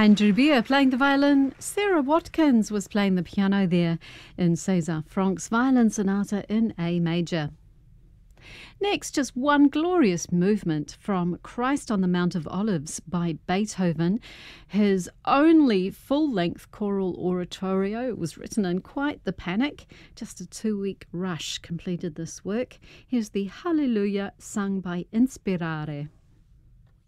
Andrew Beer playing the violin. Sarah Watkins was playing the piano there in César Franck's Violin Sonata in A major. Next, just one glorious movement from Christ on the Mount of Olives by Beethoven. His only full-length choral oratorio. It was written in quite the panic. Just a 2-week rush completed this work. Here's the Hallelujah sung by Inspirare.